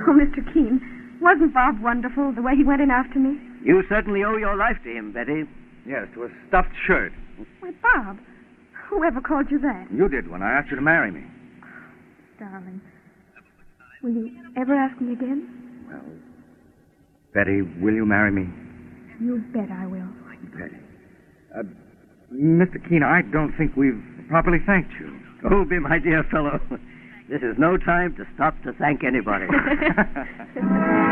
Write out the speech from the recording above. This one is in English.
Oh, Mr. Keene, wasn't Bob wonderful, the way he went in after me? You certainly owe your life to him, Betty. Yes, to a stuffed shirt. Why, Bob, whoever called you that? You did when I asked you to marry me. Darling, will you ever ask me again? Well, Betty, will you marry me? You bet I will. Betty. Mr. Keene, I don't think we've properly thanked you. Colby, my dear fellow, this is no time to stop to thank anybody.